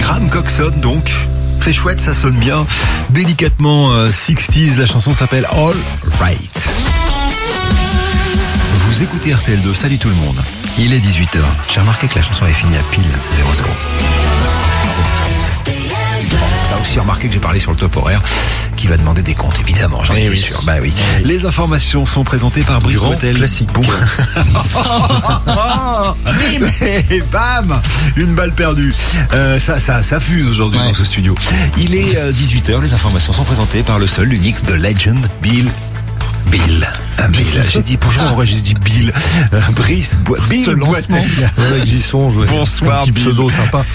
Graham Coxon donc. C'est chouette, ça sonne bien. Délicatement 60s, la chanson s'appelle All Right. Vous écoutez RTL2, salut tout le monde. Il est 18h. J'ai remarqué que la chanson avait fini à pile 00. T'as aussi remarqué que j'ai parlé sur le top horaire qui va demander des comptes, évidemment, j'en étais sûr. Bah oui. Les informations sont présentées par Brice Hôtel. Classique. Bon. Et bam, une balle perdue. Ça fuse aujourd'hui dans ce studio. Il est 18h, les informations sont présentées par le seul, l'unique, The Legend, Bill. J'ai dit bonjour, j'ai dit Bill. Brice, Bill Boitel. Voilà, j'y songe. Ouais. Bonsoir, un petit Bill. pseudo sympa.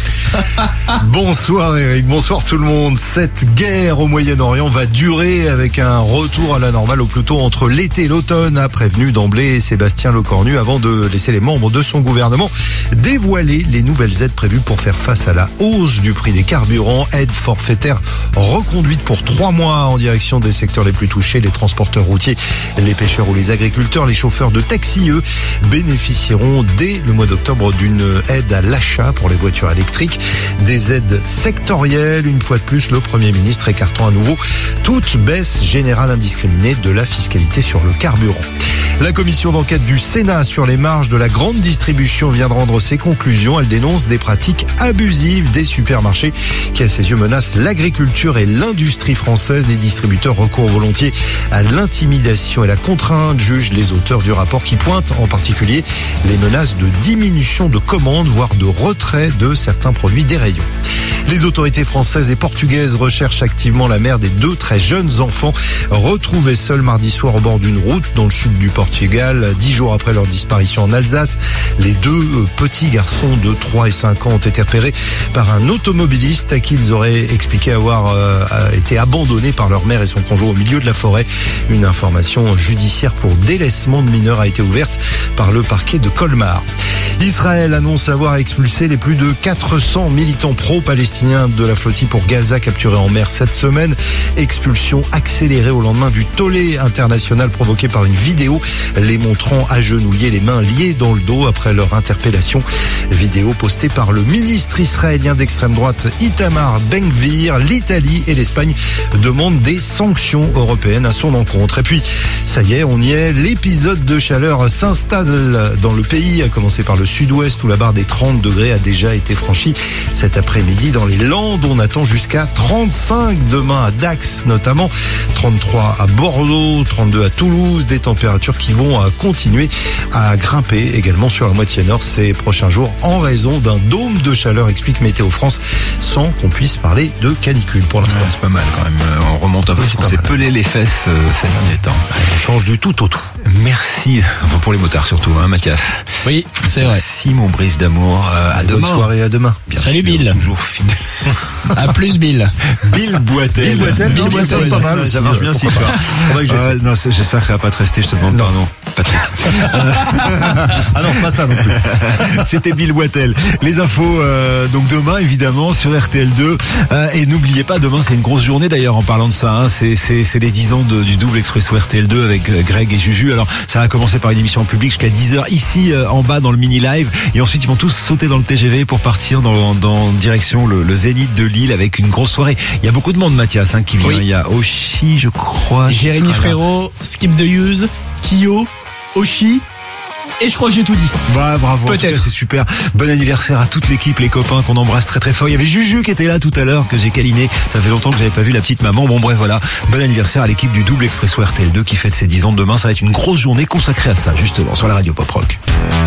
Bonsoir Eric, bonsoir tout le monde. Cette guerre au Moyen-Orient va durer avec un retour à la normale au plus tôt entre l'été et l'automne, a prévenu d'emblée Sébastien Lecornu avant de laisser les membres de son gouvernement dévoiler les nouvelles aides prévues pour faire face à la hausse du prix des carburants. Aide forfaitaire reconduite pour 3 mois en direction des secteurs les plus touchés, les transporteurs routiers, les pêcheurs ou les agriculteurs. Les chauffeurs de taxi, eux, bénéficieront dès le mois d'octobre d'une aide à l'achat pour les voitures électriques. Des aides sectorielles, une fois de plus, le Premier ministre écartant à nouveau toute baisse générale indiscriminée de la fiscalité sur le carburant. La commission d'enquête du Sénat sur les marges de la grande distribution vient de rendre ses conclusions. Elle dénonce des pratiques abusives des supermarchés qui, à ses yeux, menacent l'agriculture et l'industrie française. Les distributeurs recourent volontiers à l'intimidation et la contrainte, jugent les auteurs du rapport qui pointent en particulier les menaces de diminution de commandes, voire de retrait de certains produits des rayons. Les autorités françaises et portugaises recherchent activement la mère des 2 très jeunes enfants retrouvés seuls mardi soir au bord d'une route dans le sud du Portugal, 10 jours après leur disparition en Alsace. Les 2 petits garçons de 3 et 5 ans ont été repérés par un automobiliste à qui ils auraient expliqué avoir été abandonnés par leur mère et son conjoint au milieu de la forêt. Une information judiciaire pour délaissement de mineurs a été ouverte par le parquet de Colmar. Israël annonce avoir expulsé les plus de 400 militants pro-palestiniens de la flottille pour Gaza capturés en mer cette semaine. Expulsion accélérée au lendemain du tollé international provoqué par une vidéo les montrant agenouillés, les mains liées dans le dos après leur interpellation. Vidéo postée par le ministre israélien d'extrême droite Itamar Ben-Gvir. L'Italie et l'Espagne demandent des sanctions européennes à son encontre. Et puis, ça y est, on y est. L'épisode de chaleur s'installe dans le pays, à commencer par le sud-ouest où la barre des 30 degrés a déjà été franchie cet après-midi dans les Landes. On attend jusqu'à 35 demain à Dax notamment, 33 à Bordeaux, 32 à Toulouse, des températures qui vont continuer à grimper également sur la moitié nord ces prochains jours en raison d'un dôme de chaleur, explique Météo France, sans qu'on puisse parler de canicule pour l'instant. Ouais, c'est pas mal quand même, on remonte un peu, on s'est pelé les fesses ces derniers temps. On change du tout au tout. Merci, enfin pour les motards surtout, hein, Mathias. Oui, c'est vrai. Merci mon Brice d'amour, à demain. Bonne soirée, à demain. Bien Salut sûr, Bill. Toujours fidèle. À plus Bill. Bill Boitel. Bill Boitel, ça pas mal aussi. Ça marche bien si soir. Faudrait que j'essaie. Non, j'espère que ça va pas te rester, je te demande pardon. Patrick. Ah non, pas ça non plus. C'était Bill Boitel. Les infos donc demain évidemment sur RTL2 et n'oubliez pas, demain c'est une grosse journée d'ailleurs en parlant de ça, hein, c'est les 10 ans du double expresso RTL2 avec Greg et Juju. Alors ça va commencer par une émission en public jusqu'à 10h ici en bas dans le mini live et ensuite ils vont tous sauter dans le TGV pour partir dans direction le Zénith de Lille avec une grosse soirée. Il y a beaucoup de monde, Mathias, hein, qui vient. Oui. Il y a Oshi, je crois. Jérémy Frérot, Skip the Use, Kyo, Oshi. Et je crois que j'ai tout dit. Bah bravo, Peut-être. en tout cas, c'est super. Bon anniversaire à toute l'équipe, les copains qu'on embrasse très très fort. Il y avait Juju qui était là tout à l'heure, que j'ai câliné. Ça fait longtemps que j'avais pas vu la petite maman. Bon bref, voilà. Bon anniversaire à l'équipe du double expresso RTL2 qui fête ses 10 ans demain. Ça va être une grosse journée consacrée à ça, justement, sur la radio Pop Rock.